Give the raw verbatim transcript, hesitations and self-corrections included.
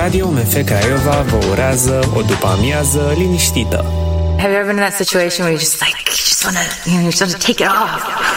Radio M F Craiova vă urează o după-amiază liniștită. Have you ever been in that situation where you just like, you just want to, you know, you just want to take it off?